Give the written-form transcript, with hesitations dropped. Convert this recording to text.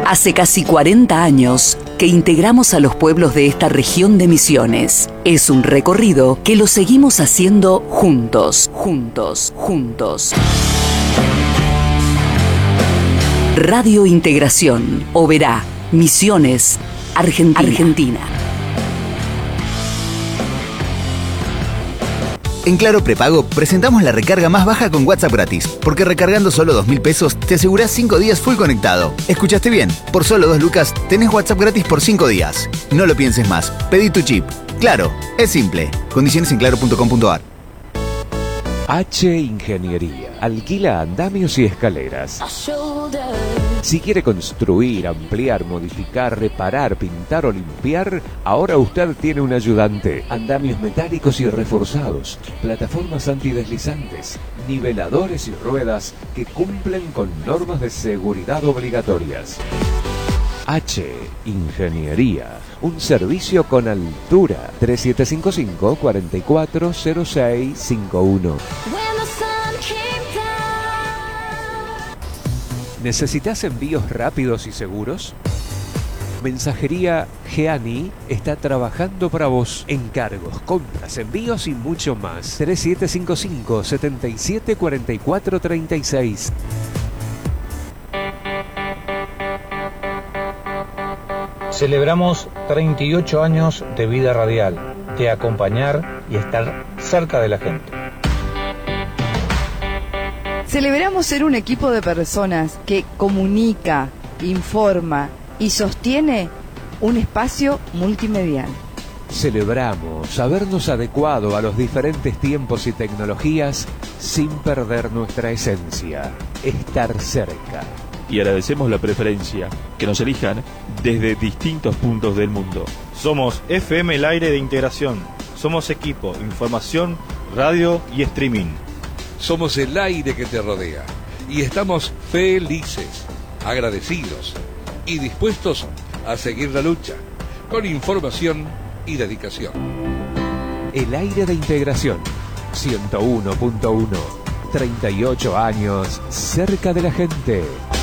Hace casi 40 años que integramos a los pueblos de esta región de Misiones. Es un recorrido que lo seguimos haciendo juntos. Radio Integración, Oberá, Misiones, Argentina. En Claro Prepago presentamos la recarga más baja con WhatsApp gratis, porque recargando solo 2.000 pesos te asegurás 5 días full conectado. ¿Escuchaste bien? Por solo 2 lucas tenés WhatsApp gratis por 5 días. No lo pienses más, pedí tu chip. Claro, es simple. Condiciones en claro.com.ar. H Ingeniería. Alquila andamios y escaleras. Si quiere construir, ampliar, modificar, reparar, pintar o limpiar, ahora usted tiene un ayudante. Andamios metálicos y reforzados, plataformas antideslizantes, niveladores y ruedas que cumplen con normas de seguridad obligatorias. H Ingeniería, un servicio con altura. 3755 440651. ¿Necesitas envíos rápidos y seguros? Mensajería Geani está trabajando para vos. Encargos, compras, envíos y mucho más. 3755 774436. Celebramos 38 años de vida radial, de acompañar y estar cerca de la gente. Celebramos ser un equipo de personas que comunica, informa y sostiene un espacio multimedial. Celebramos habernos adecuado a los diferentes tiempos y tecnologías sin perder nuestra esencia, estar cerca. Y agradecemos la preferencia, que nos elijan desde distintos puntos del mundo. Somos FM El Aire de Integración. Somos equipo, información, radio y streaming. Somos el aire que te rodea y estamos felices, agradecidos y dispuestos a seguir la lucha con información y dedicación. El Aire de Integración 101.1. 38 años cerca de la gente.